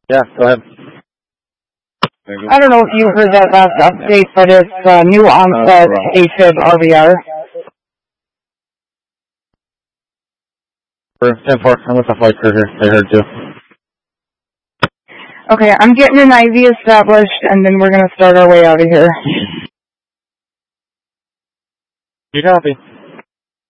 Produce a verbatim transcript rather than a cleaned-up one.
Yeah, go ahead. I don't know if you heard that last update, but it's uh, new onset AFib R V R. For ten four, I'm with the flight crew here. They heard you. Okay, I'm getting an I V established, and then we're going to start our way out of here. You copy.